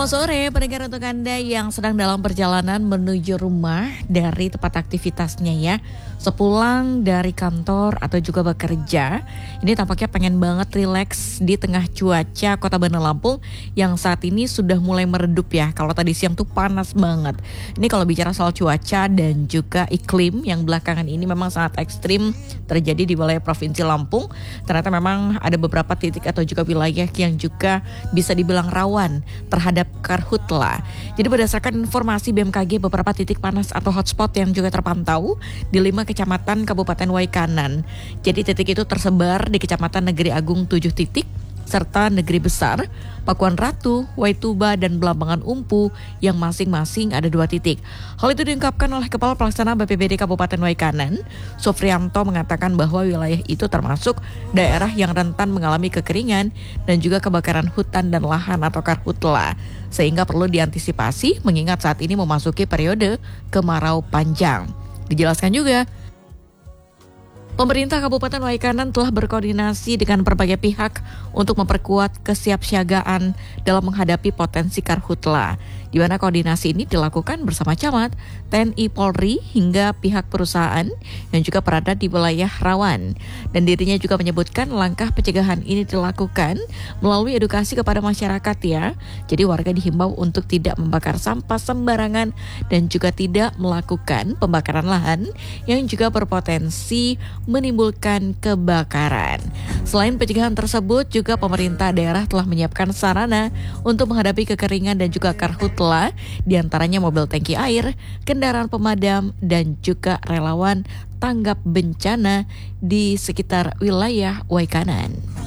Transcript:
Selamat sore pendengar, untuk Anda yang sedang dalam perjalanan menuju rumah dari tempat aktivitasnya ya. Sepulang dari kantor atau juga bekerja, ini tampaknya pengen banget rileks di tengah cuaca Kota Bandar Lampung yang saat ini sudah mulai meredup ya. Kalau tadi siang tuh panas banget. Ini kalau bicara soal cuaca dan juga iklim yang belakangan ini memang sangat ekstrim terjadi di wilayah Provinsi Lampung. Ternyata memang ada beberapa titik atau juga wilayah yang juga bisa dibilang rawan terhadap karhutla. Jadi berdasarkan informasi BMKG, beberapa titik panas atau hotspot yang juga terpantau di 5 kecamatan Kabupaten Waikanan. Jadi titik itu tersebar di Kecamatan Negeri Agung 7 titik, serta Negeri Besar, Pakuan Ratu, Waituba, dan Belambangan Umpu yang masing-masing ada 2 titik. Hal itu diungkapkan oleh Kepala Pelaksana BPBD Kabupaten Waikanan, Sofrianto, mengatakan bahwa wilayah itu termasuk daerah yang rentan mengalami kekeringan dan juga kebakaran hutan dan lahan atau karhutla, sehingga perlu diantisipasi mengingat saat ini memasuki periode kemarau panjang. Dijelaskan juga, pemerintah Kabupaten Waikanan telah berkoordinasi dengan berbagai pihak untuk memperkuat kesiapsiagaan dalam menghadapi potensi karhutla, di mana koordinasi ini dilakukan bersama camat, TNI, Polri, hingga pihak perusahaan yang juga berada di wilayah rawan. Dan dirinya juga menyebutkan langkah pencegahan ini dilakukan melalui edukasi kepada masyarakat ya. Jadi warga dihimbau untuk tidak membakar sampah sembarangan dan juga tidak melakukan pembakaran lahan yang juga berpotensi menimbulkan kebakaran. Selain pencegahan tersebut, juga pemerintah daerah telah menyiapkan sarana untuk menghadapi kekeringan dan juga karhutla, diantaranya mobil tangki air, kendaraan pemadam, dan juga relawan tanggap bencana di sekitar wilayah Waikanan.